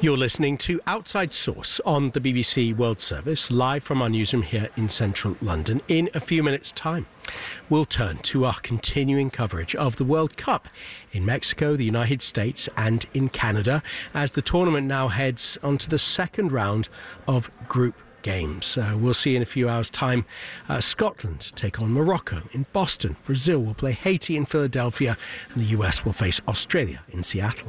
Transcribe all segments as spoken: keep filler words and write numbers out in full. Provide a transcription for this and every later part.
You're listening to Outside Source on the B B C World Service, live from our newsroom here in central London. In a few minutes' time, we'll turn to our continuing coverage of the World Cup in Mexico, the United States and in Canada, as the tournament now heads onto the second round of group games. Uh, we'll see in a few hours' time uh, Scotland take on Morocco in Boston. Brazil will play Haiti in Philadelphia, and the U S will face Australia in Seattle.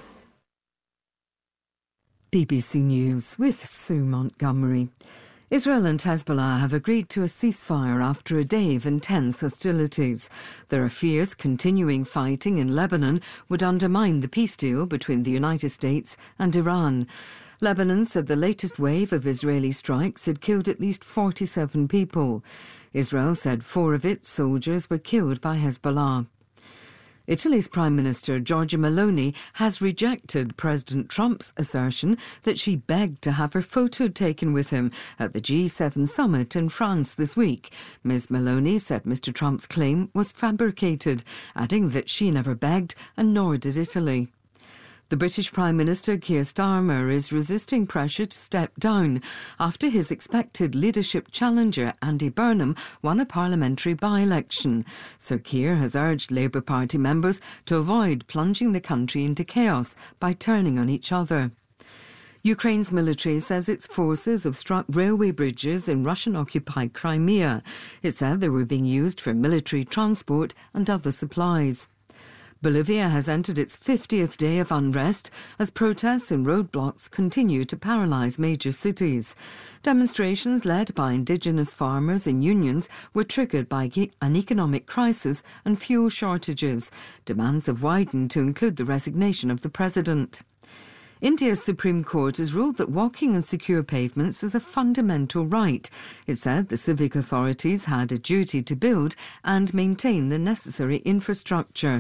B B C News with Sue Montgomery. Israel and Hezbollah have agreed to a ceasefire after a day of intense hostilities. There are fears continuing fighting in Lebanon would undermine the peace deal between the United States and Iran. Lebanon said the latest wave of Israeli strikes had killed at least forty-seven people. Israel said four of its soldiers were killed by Hezbollah. Italy's Prime Minister Giorgia Meloni has rejected President Trump's assertion that she begged to have her photo taken with him at the G seven summit in France this week. Miz Meloni said Mister Trump's claim was fabricated, adding that she never begged and nor did Italy. The British Prime Minister Keir Starmer is resisting pressure to step down after his expected leadership challenger Andy Burnham won a parliamentary by-election. Sir Keir has urged Labour Party members to avoid plunging the country into chaos by turning on each other. Ukraine's military says its forces have struck railway bridges in Russian-occupied Crimea. It said they were being used for military transport and other supplies. Bolivia has entered its fiftieth day of unrest as protests and roadblocks continue to paralyse major cities. Demonstrations led by indigenous farmers and unions were triggered by an economic crisis and fuel shortages. Demands have widened to include the resignation of the president. India's Supreme Court has ruled that walking on secure pavements is a fundamental right. It said the civic authorities had a duty to build and maintain the necessary infrastructure.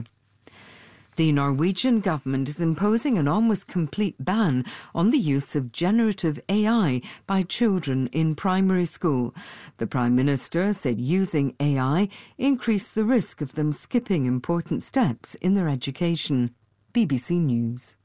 The Norwegian government is imposing an almost complete ban on the use of generative A I by children in primary school. The Prime Minister said using A I increased the risk of them skipping important steps in their education. B B C News.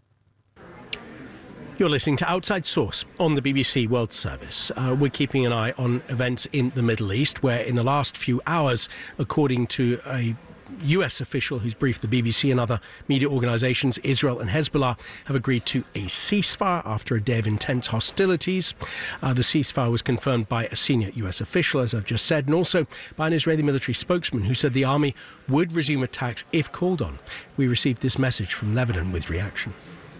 You're listening to Outside Source on the B B C World Service. Uh, we're keeping an eye on events in the Middle East, where in the last few hours, according to a U S official who's briefed the B B C and other media organisations, Israel and Hezbollah have agreed to a ceasefire after a day of intense hostilities. Uh, the ceasefire was confirmed by a senior U S official, as I've just said, and also by an Israeli military spokesman who said the army would resume attacks if called on. We received this message from Lebanon with reaction.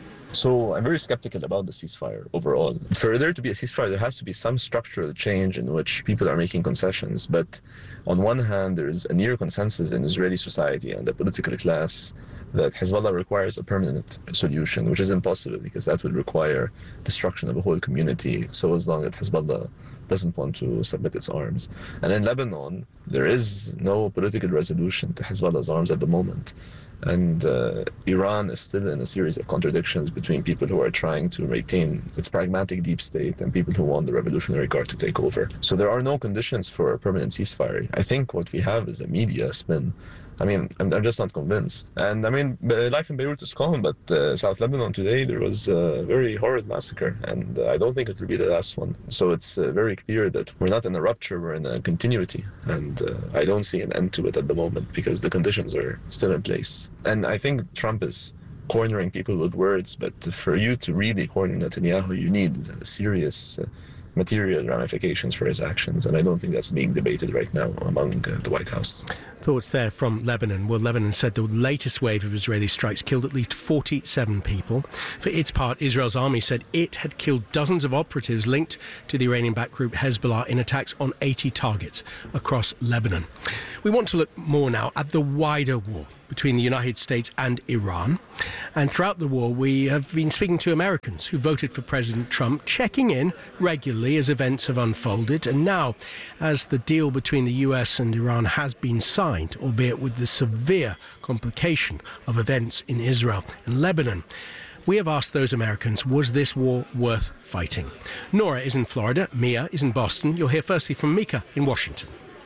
So I'm very skeptical about the ceasefire overall. For there to be a ceasefire, there has to be some structural change in which people are making concessions. But on one hand, there's a near consensus in Israeli society and the political class that Hezbollah requires a permanent solution, which is impossible because that would require destruction of a whole community. So as long as Hezbollah doesn't want to submit its arms. And in Lebanon, there is no political resolution to Hezbollah's arms at the moment. And uh, Iran is still in a series of contradictions between people who are trying to maintain its pragmatic deep state and people who want the Revolutionary Guard to take over. So there are no conditions for a permanent ceasefire. I think what we have is a media spin. I mean, I'm, I'm just not convinced. And I mean, life in Beirut is calm, but uh, South Lebanon today, there was a very horrid massacre, and uh, I don't think it will be the last one. So it's uh, very clear that we're not in a rupture, we're in a continuity. And uh, I don't see an end to it at the moment because the conditions are still in place. And I think Trump is cornering people with words, but for you to really corner Netanyahu, you need serious uh, material ramifications for his actions, and I don't think that's being debated right now among uh, the White House. Thoughts there from Lebanon. Well, Lebanon said the latest wave of Israeli strikes killed at least forty-seven people. For its part, Israel's army said it had killed dozens of operatives linked to the Iranian-backed group Hezbollah in attacks on eighty targets across Lebanon. We want to look more now at the wider war between the United States and Iran. And throughout the war, we have been speaking to Americans who voted for President Trump, checking in regularly as events have unfolded. And now, as the deal between the U S and Iran has been signed, albeit with the severe complication of events in Israel and Lebanon, we have asked those Americans, was this war worth fighting? Nora is in Florida, Mia is in Boston. You'll hear firstly from Mika in Washington.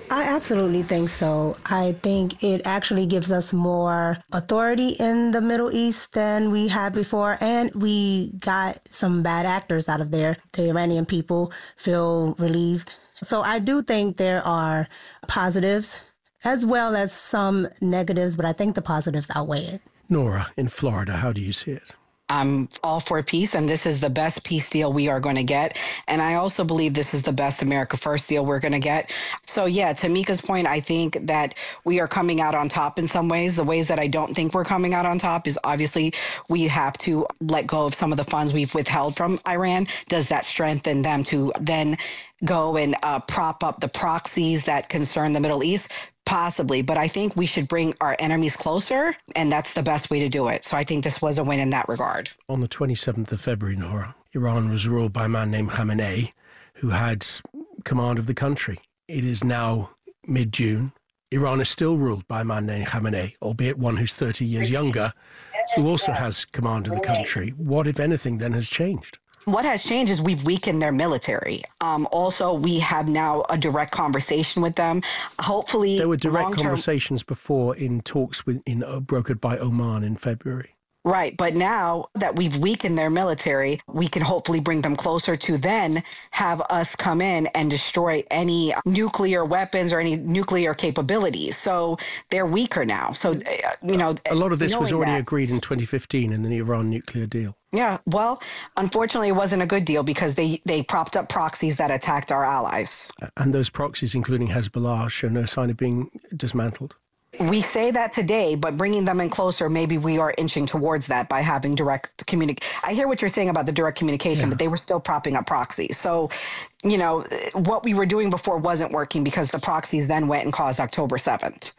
I absolutely think so. I think it actually gives us more authority in the Middle East than we had before, and we got some bad actors out of there. The Iranian people feel relieved. So I do think there are positives as well as some negatives, but I think the positives outweigh it. Nora, in Florida, how do you see it? I'm all for peace, and this is the best peace deal we are going to get. And I also believe this is the best America First deal we're going to get. So, yeah, to Mika's point, I think that we are coming out on top in some ways. The ways that I don't think we're coming out on top is obviously we have to let go of some of the funds we've withheld from Iran. Does that strengthen them to then go and uh, prop up the proxies that concern the Middle East? Possibly, but I think we should bring our enemies closer, and that's the best way to do it. So I think this was a win in that regard. On the twenty-seventh of February, Nora, Iran was ruled by a man named Khamenei, who had command of the country. It is now mid-June. Iran is still ruled by a man named Khamenei, albeit one who's thirty years younger, who also has command of the country. What, if anything, then has changed? What has changed is we've weakened their military. Um, also, we have now a direct conversation with them. Hopefully, there were direct long-term conversations before in talks with in uh, brokered by Oman in February. Right. But now that we've weakened their military, we can hopefully bring them closer to then have us come in and destroy any nuclear weapons or any nuclear capabilities. So they're weaker now. So, uh, you know, a lot of this was already that, agreed in twenty fifteen in the Iran nuclear deal. Yeah. Well, unfortunately, it wasn't a good deal because they, they propped up proxies that attacked our allies. And those proxies, including Hezbollah, show no sign of being dismantled. We say that today, but bringing them in closer, maybe we are inching towards that by having direct communication. I hear what you're saying about the direct communication, yeah. But they were still propping up proxies. So, you know, what we were doing before wasn't working because the proxies then went and caused October seventh.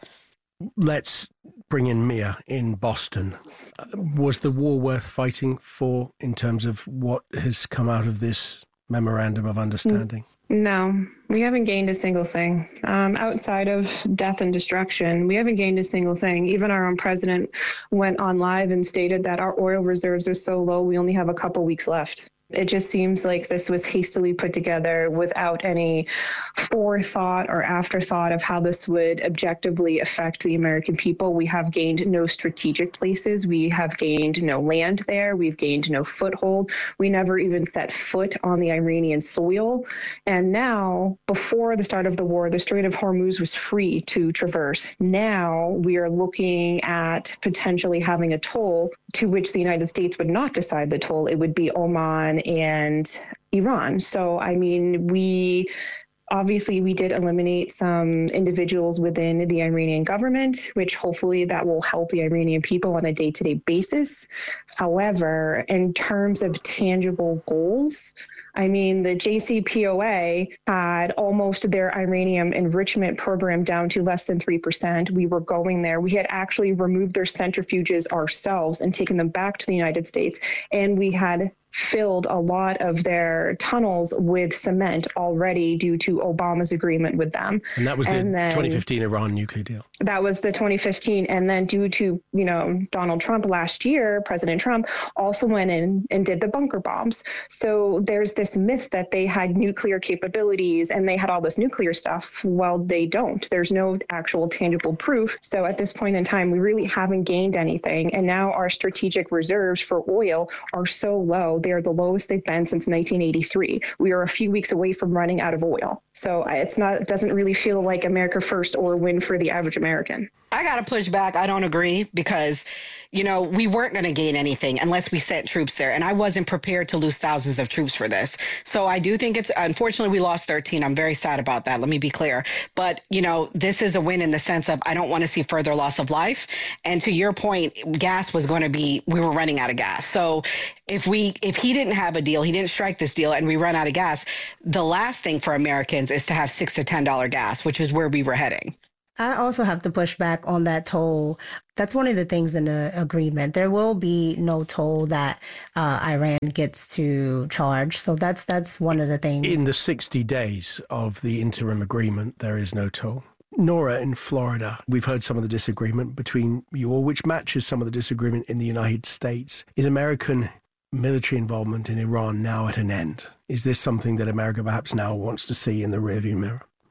Let's bring in Mia in Boston. Uh, was the war worth fighting for in terms of what has come out of this memorandum of understanding? No, we haven't gained a single thing. Um, outside of death and destruction, we haven't gained a single thing. Even our own president went on live and stated that our oil reserves are so low, we only have a couple weeks left. It just seems like this was hastily put together without any forethought or afterthought of how this would objectively affect the American people. We have gained no strategic places. We have gained no land there. We've gained no foothold. We never even set foot on the Iranian soil. And now, before the start of the war, the Strait of Hormuz was free to traverse. Now we are looking at potentially having a toll to which the United States would not decide the toll. It would be Oman and Iran. So, I mean, we obviously we did eliminate some individuals within the Iranian government, which hopefully that will help the Iranian people on a day-to-day basis. However, in terms of tangible goals, I mean, the J C P O A had almost their uranium enrichment program down to less than three percent. We were going there. We had actually removed their centrifuges ourselves and taken them back to the United States. And we had filled a lot of their tunnels with cement already due to Obama's agreement with them. And that was and the then, twenty fifteen Iran nuclear deal. That was the twenty fifteen. And then due to, you know, Donald Trump last year, President Trump also went in and did the bunker bombs. So there's this myth that they had nuclear capabilities and they had all this nuclear stuff. Well, they don't. There's no actual tangible proof. So at this point in time, we really haven't gained anything. And now our strategic reserves for oil are so low. They're the lowest they've been since nineteen eighty-three. We are a few weeks away from running out of oil. So it's not, it doesn't really feel like America first or a win for the average American. I got to push back. I don't agree because, you know, we weren't going to gain anything unless we sent troops there. And I wasn't prepared to lose thousands of troops for this. So I do think it's, unfortunately, we lost thirteen. I'm very sad about that. Let me be clear. But, you know, this is a win in the sense of I don't want to see further loss of life. And to your point, gas was going to be, we were running out of gas. So if we, if he didn't have a deal, he didn't strike this deal and we run out of gas, the last thing for Americans is to have six to ten dollars gas, which is where we were heading. I also have to push back on that toll. That's one of the things in the agreement. There will be no toll that uh, Iran gets to charge. So that's that's one of the things. In the sixty days of the interim agreement, there is no toll. Nora, in Florida, we've heard some of the disagreement between you all, which matches some of the disagreement in the United States. Is American military involvement in Iran now at an end? Is this something that America perhaps now wants to see in the rearview mirror?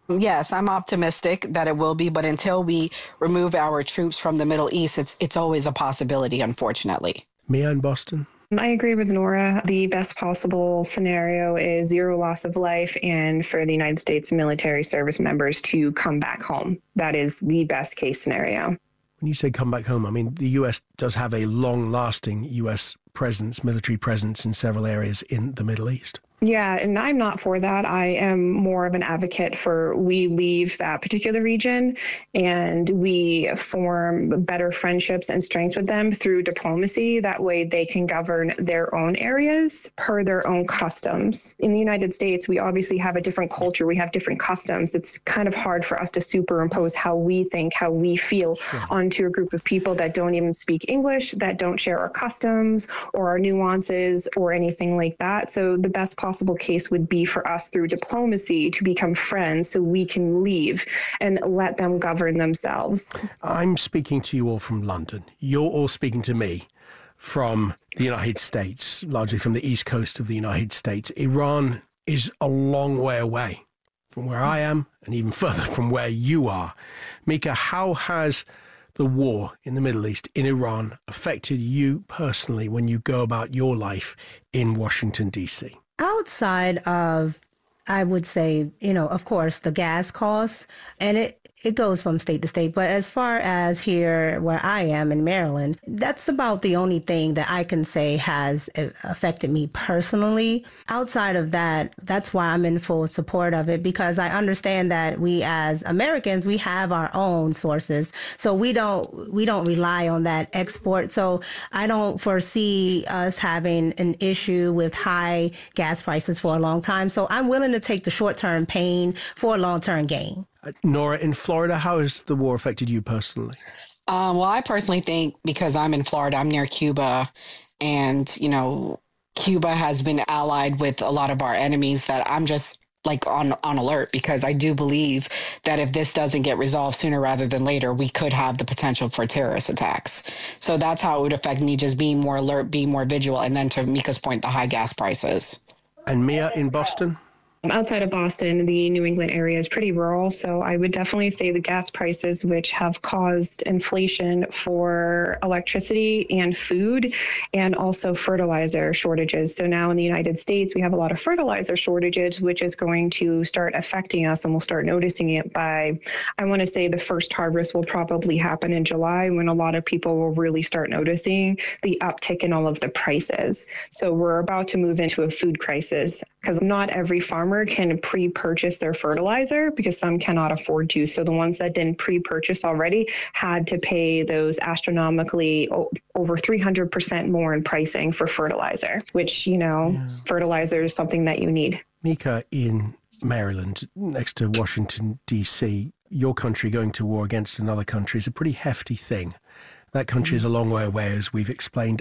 Yes, I'm optimistic that it will be, but until we remove our troops from the Middle East, it's it's always a possibility, unfortunately. Mia in Boston? I agree with Nora. The best possible scenario is zero loss of life and for the United States military service members to come back home. That is the best case scenario. When you say come back home, I mean, the U S does have a long-lasting U S presence, military presence in several areas in the Middle East. Yeah, and I'm not for that. I am more of an advocate for we leave that particular region and we form better friendships and strengths with them through diplomacy. That way they can govern their own areas per their own customs. In the United States, we obviously have a different culture. We have different customs. It's kind of hard for us to superimpose how we think, how we feel sure. onto a group of people that don't even speak English, that don't share our customs or our nuances or anything like that. So the best possible case would be for us through diplomacy to become friends so we can leave and let them govern themselves. I'm speaking to you all from London. You're all speaking to me from the United States, largely from the east coast of the United States. Iran is a long way away from where I am and even further from where you are. Mika, how has the war in the Middle East, in Iran, affected you personally when you go about your life in Washington, D C? Outside of, I would say, you know, of course, the gas costs, and it, it goes from state to state. But as far as here where I am in Maryland, that's about the only thing that I can say has affected me personally. Outside of that, that's why I'm in full support of it, because I understand that we as Americans, we have our own sources. So we don't we don't rely on that export. So I don't foresee us having an issue with high gas prices for a long time. So I'm willing to take the short-term pain for a long-term gain. Uh, Nora, in Florida, how has the war affected you personally? Um, well, I personally think because I'm in Florida, I'm near Cuba, and, you know, Cuba has been allied with a lot of our enemies, that I'm just like on, on alert, because I do believe that if this doesn't get resolved sooner rather than later, we could have the potential for terrorist attacks. So that's how it would affect me, just being more alert, being more vigilant, and then to Mika's point, the high gas prices. And Mia in Boston? Outside of Boston, the New England area is pretty rural, so I would definitely say the gas prices, which have caused inflation for electricity and food, and also fertilizer shortages. So now in the United States, we have a lot of fertilizer shortages, which is going to start affecting us, and we'll start noticing it by, I want to say the first harvest will probably happen in July, when a lot of people will really start noticing the uptick in all of the prices. So we're about to move into a food crisis, because not every farmer can pre-purchase their fertilizer, because some cannot afford to. So the ones that didn't pre-purchase already had to pay those astronomically o- over three hundred percent more in pricing for fertilizer, which, you know, yeah. fertilizer is something that you need. Mika, in Maryland, next to Washington, D C, your country going to war against another country is a pretty hefty thing. That country mm-hmm. is a long way away, as we've explained.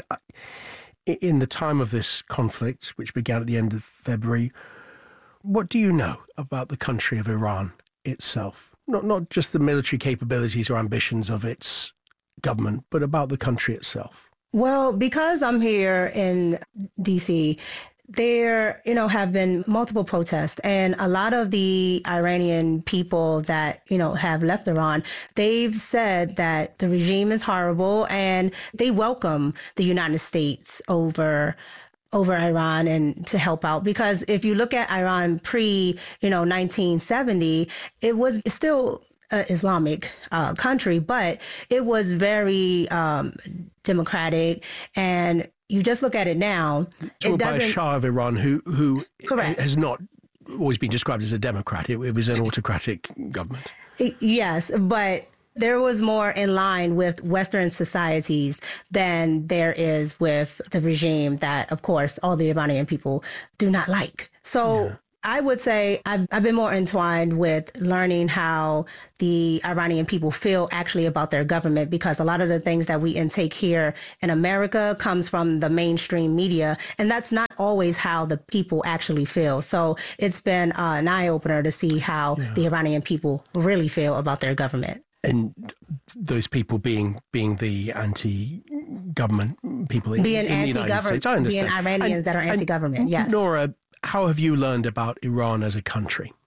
In the time of this conflict, which began at the end of February, what do you know about the country of Iran itself? Not not just the military capabilities or ambitions of its government, but about the country itself. Well, because I'm here in D C, there, you know, have been multiple protests, and a lot of the Iranian people that, you know, have left Iran, they've said that the regime is horrible, and they welcome the United States over over Iran and to help out. Because if you look at Iran pre, you know, nineteen seventy, it was still an Islamic uh, country, but it was very um, democratic. And you just look at it now. It's it by a Shah of Iran who, who correct. has not always been described as a democrat. It, it was an autocratic government. It, yes, but there was more in line with Western societies than there is with the regime that, of course, all the Iranian people do not like. So yeah. I would say I've, I've been more entwined with learning how the Iranian people feel actually about their government, because a lot of the things that we intake here in America comes from the mainstream media, and that's not always how the people actually feel. So it's been uh, an eye-opener to see how yeah. the Iranian people really feel about their government. And those people being being the anti-government people in, being in the United States, I understand. Being Iranians and, that are anti-government, yes. Nora, how have you learned about Iran as a country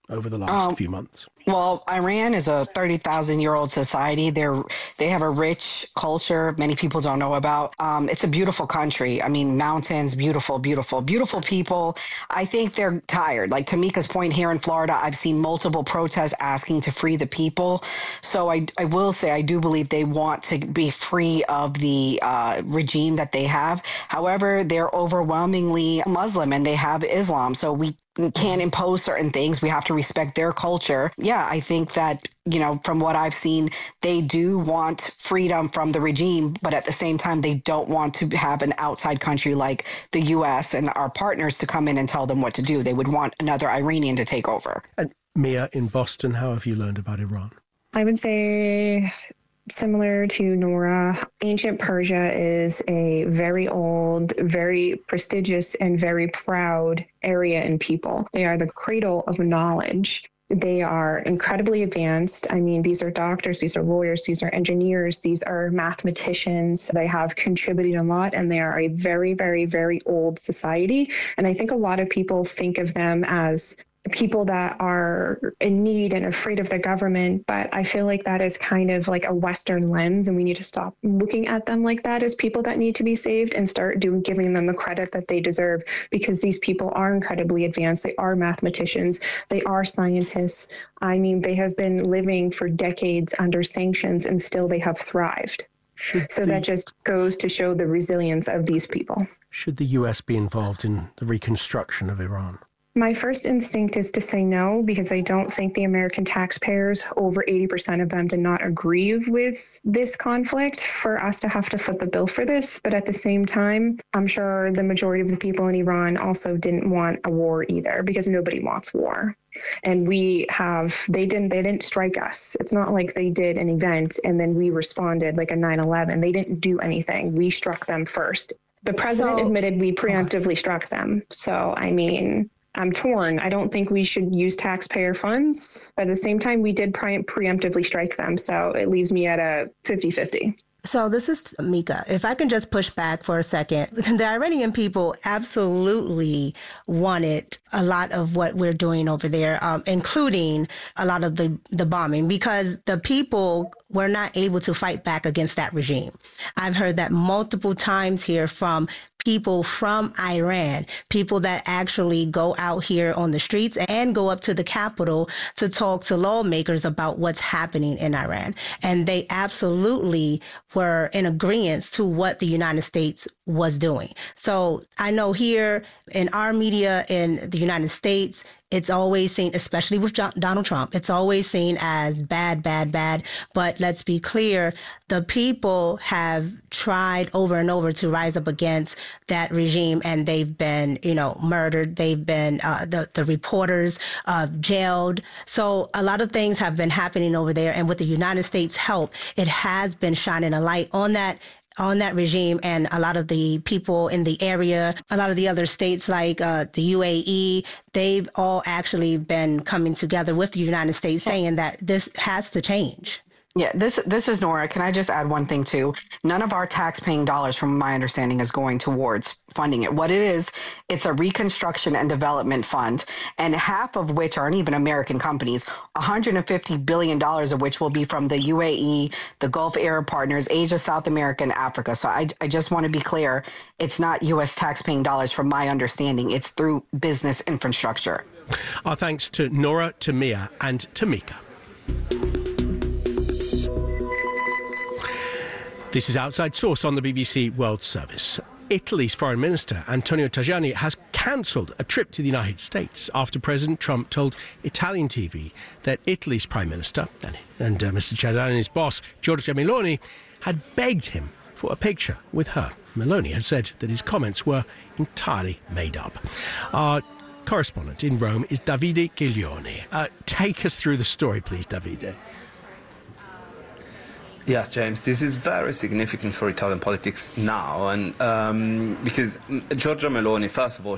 over the last um, few months? Well, Iran is a thirty thousand year old society. They're, they have a rich culture many people don't know about. Um, it's a beautiful country. I mean, mountains, beautiful, beautiful, beautiful people. I think they're tired. Like Tamika's point, here in Florida, I've seen multiple protests asking to free the people. So I, I will say I do believe they want to be free of the uh, regime that they have. However, they're overwhelmingly Muslim and they have Islam. So we can't impose certain things. We have to respect their culture. Yeah, I think that, you know, from what I've seen, they do want freedom from the regime, but at the same time, they don't want to have an outside country like the U S and our partners to come in and tell them what to do. They would want another Iranian to take over. And Mia, in Boston, how have you learned about Iran? I would say, similar to Nora, ancient Persia is a very old, very prestigious, and very proud area and people. They are the cradle of knowledge. They are incredibly advanced. I mean, these are doctors, these are lawyers, these are engineers, these are mathematicians. They have contributed a lot, and they are a very, very, very old society. And I think a lot of people think of them as people that are in need and afraid of the government, but I feel like that is kind of like a Western lens, and we need to stop looking at them like that as people that need to be saved and start doing giving them the credit that they deserve, because these people are incredibly advanced. They are mathematicians. They are scientists. I mean, they have been living for decades under sanctions, and still they have thrived. Should so the, that just goes to show the resilience of these people. Should the U S be involved in the reconstruction of Iran? My first instinct is to say no, because I don't think the American taxpayers, over eighty percent of them, did not agree with this conflict for us to have to foot the bill for this. But at the same time, I'm sure the majority of the people in Iran also didn't want a war either, because nobody wants war. And we have, they didn't, they didn't strike us. It's not like they did an event and then we responded like a nine eleven. They didn't do anything. We struck them first. The president so, admitted we preemptively struck them. So, I mean, I'm torn. I don't think we should use taxpayer funds. But at the same time, we did pre- preemptively strike them. So it leaves me at a fifty-fifty. So this is Mika. If I can just push back for a second, the Iranian people absolutely wanted a lot of what we're doing over there, um, including a lot of the, the bombing, because the people were not able to fight back against that regime. I've heard that multiple times here from people from Iran, people that actually go out here on the streets and go up to the Capitol to talk to lawmakers about what's happening in Iran. And they absolutely were in agreement to what the United States was doing. So I know here in our media in the United States, it's always seen, especially with John, Donald Trump, it's always seen as bad, bad, bad. But let's be clear, the people have tried over and over to rise up against that regime, and they've been, you know, murdered. They've been, uh, the, the reporters uh, jailed. So a lot of things have been happening over there. And with the United States' help, it has been shining a light on that on that regime, and a lot of the people in the area, a lot of the other states like uh, the U A E, they've all actually been coming together with the United States saying that this has to change. Yeah, this this is Nora. Can I just add one thing too? None of our tax-paying dollars, from my understanding, is going towards funding it. What it is, it's a reconstruction and development fund, and half of which aren't even American companies, one hundred fifty billion dollars of which will be from the U A E, the Gulf Arab partners, Asia, South America, and Africa. So I, I just want to be clear, it's not U S tax-paying dollars from my understanding. It's through business infrastructure. Our thanks to Nora, to Mia, and to Mika. This is Outside Source on the B B C World Service. Italy's Foreign Minister Antonio Tajani has cancelled a trip to the United States after President Trump told Italian T V that Italy's Prime Minister and, and uh, Mister Tajani's boss, Giorgia Meloni, had begged him for a picture with her. Meloni had said that his comments were entirely made up. Our correspondent in Rome is Davide Giglione. Uh, take us through the story, please, Davide. Yes, James, this is very significant for Italian politics now, and um, because Giorgia Meloni, first of all,